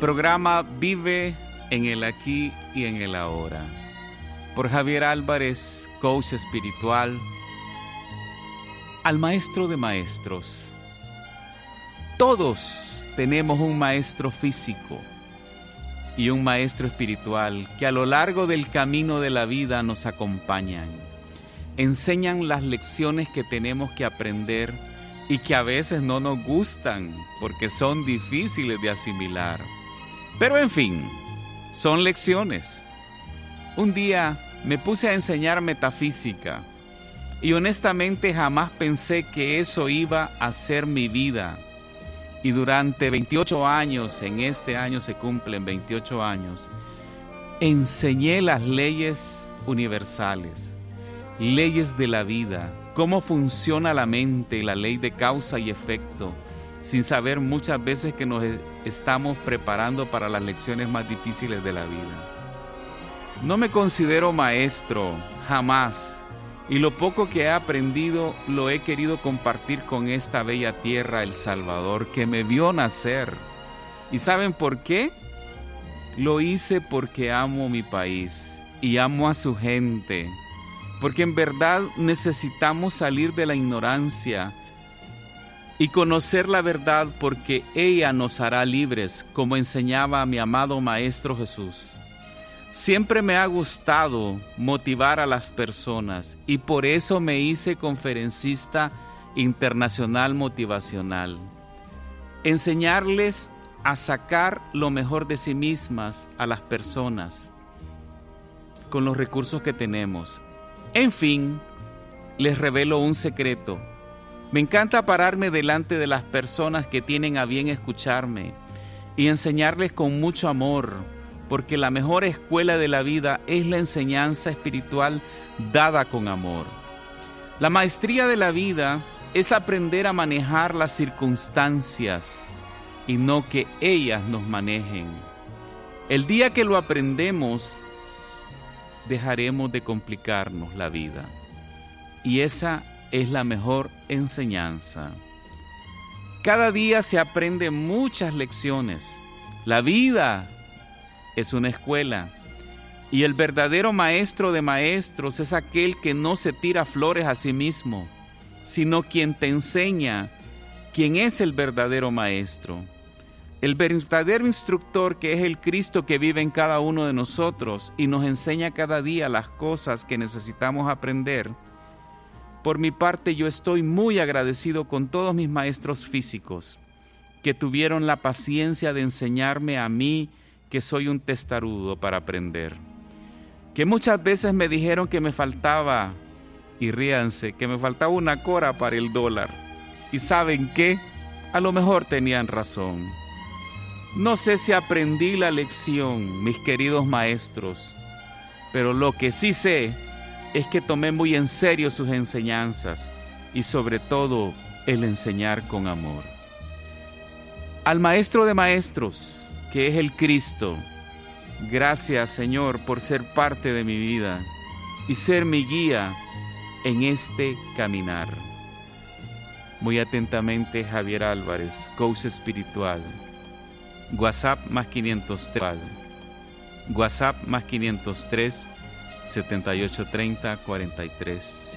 Programa Vive en el Aquí y en el Ahora. Por Javier Álvarez, coach espiritual, al maestro de maestros. Todos tenemos un maestro físico y un maestro espiritual que a lo largo del camino de la vida nos acompañan. Enseñan las lecciones que tenemos que aprender y que a veces no nos gustan porque son difíciles de asimilar. Pero en fin, son lecciones. Un día me puse a enseñar metafísica y honestamente jamás pensé que eso iba a ser mi vida. Y durante 28 años, en este año se cumplen 28 años, enseñé las leyes universales, leyes de la vida, cómo funciona la mente, la ley de causa y efecto, sin saber muchas veces que nos estamos preparando para las lecciones más difíciles de la vida. No me considero maestro, jamás, y lo poco que he aprendido lo he querido compartir con esta bella tierra, El Salvador, que me vio nacer. ¿Y saben por qué? Lo hice porque amo mi país y amo a su gente, porque en verdad necesitamos salir de la ignorancia y conocer la verdad, porque ella nos hará libres, como enseñaba mi amado Maestro Jesús. Siempre me ha gustado motivar a las personas y por eso me hice conferencista internacional motivacional. Enseñarles a sacar lo mejor de sí mismas a las personas con los recursos que tenemos. En fin, les revelo un secreto. Me encanta pararme delante de las personas que tienen a bien escucharme y enseñarles con mucho amor, porque la mejor escuela de la vida es la enseñanza espiritual dada con amor. La maestría de la vida es aprender a manejar las circunstancias y no que ellas nos manejen. El día que lo aprendemos, dejaremos de complicarnos la vida. Y esa es la mejor enseñanza. Cada día se aprende muchas lecciones. La vida es una escuela, y el verdadero maestro de maestros es aquel que no se tira flores a sí mismo, sino quien te enseña quién es el verdadero maestro. El verdadero instructor, que es el Cristo que vive en cada uno de nosotros y nos enseña cada día las cosas que necesitamos aprender. Por mi parte, yo estoy muy agradecido con todos mis maestros físicos que tuvieron la paciencia de enseñarme a mí, que soy un testarudo, para aprender. Que muchas veces me dijeron que me faltaba, y ríanse, que me faltaba una cora para el dólar. ¿Y saben qué? A lo mejor tenían razón. No sé si aprendí la lección, mis queridos maestros, pero lo que sí sé es que tomé muy en serio sus enseñanzas y sobre todo el enseñar con amor. Al maestro de maestros, que es el Cristo, gracias, Señor, por ser parte de mi vida y ser mi guía en este caminar. Muy atentamente, Javier Álvarez, coach espiritual. WhatsApp +503. WhatsApp +503 7830 43.